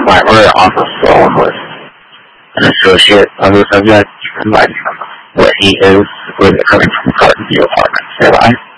library off the phone with an associate of the subject, inviting him where he is, where they're coming from Garden View Apartments nearby.